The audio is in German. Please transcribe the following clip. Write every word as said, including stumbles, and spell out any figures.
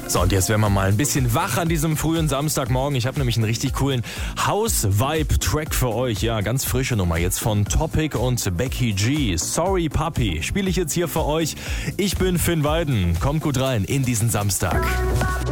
So, und jetzt werden wir mal ein bisschen wach an diesem frühen Samstagmorgen. Ich habe nämlich einen richtig coolen House-Vibe-Track für euch. Ja, ganz frische Nummer jetzt von Topic und Becky G. Sorry Puppy, spiele ich jetzt hier für euch. Ich bin Finn Weiden. Kommt gut rein in diesen Samstag.